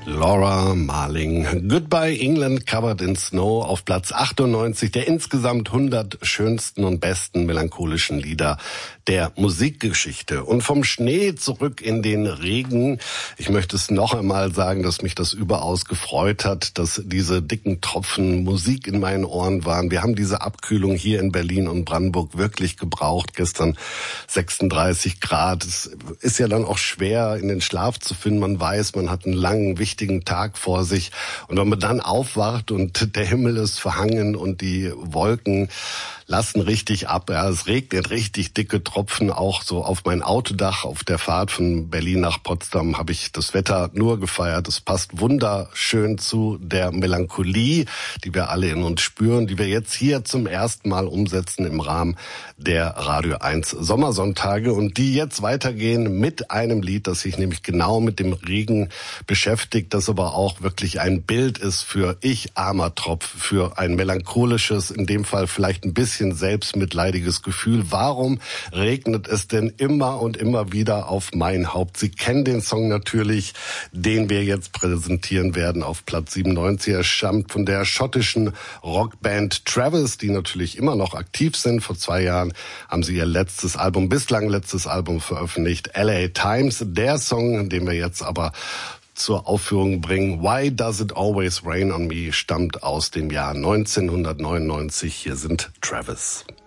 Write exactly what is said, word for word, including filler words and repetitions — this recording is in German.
Laura Marling. Goodbye England Covered in Snow auf Platz achtundneunzig der insgesamt hundert schönsten und besten melancholischen Lieder der Musikgeschichte. Und vom Schnee zurück in den Regen. Ich möchte es noch einmal sagen, dass mich das überaus gefreut hat, dass diese dicken Tropfen Musik in meinen Ohren waren. Wir haben diese Abkühlung hier in Berlin und Brandenburg wirklich gebraucht. Gestern sechsunddreißig Grad. Es ist ja dann auch schwer, in den Schlaf zu finden. Man weiß, man hat einen langen, wichtigen Tag vor sich. Und wenn man dann aufwacht und der Himmel ist verhangen und die Wolken lassen richtig ab. Ja, es regnet richtig dicke Tropfen, auch so auf mein Autodach. Auf der Fahrt von Berlin nach Potsdam habe ich das Wetter nur gefeiert. Es passt wunderschön zu der Melancholie, die wir alle in uns spüren, die wir jetzt hier zum ersten Mal umsetzen im Rahmen der Radio eins Sommersonntage und die jetzt weitergehen mit einem Lied, das sich nämlich genau mit dem Regen beschäftigt, das aber auch wirklich ein Bild ist für ich armer Tropf, für ein melancholisches, in dem Fall vielleicht ein bisschen selbstmitleidiges Gefühl. Warum regnet es denn immer und immer wieder auf mein Haupt? Sie kennen den Song natürlich, den wir jetzt präsentieren werden auf Platz siebenundneunzig. Er stammt von der schottischen Rockband Travis, die natürlich immer noch aktiv sind. Vor zwei Jahren haben sie ihr letztes Album, bislang letztes Album veröffentlicht, L A Times. Der Song, den wir jetzt aber zur Aufführung bringen, Why Does It Always Rain on Me, stammt aus dem Jahr neunzehnhundertneunundneunzig. Hier sind Travis.